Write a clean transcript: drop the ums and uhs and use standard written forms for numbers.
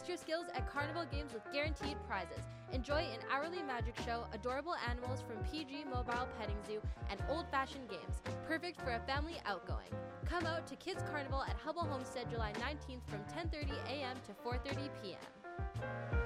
Test your skills at Carnival Games with guaranteed prizes. Enjoy an hourly magic show, adorable animals from PG Mobile Petting Zoo, and old-fashioned games, perfect for a family outgoing. Come out to Kids Carnival at Hubble Homestead July 19th from 10:30 a.m. to 4:30 p.m.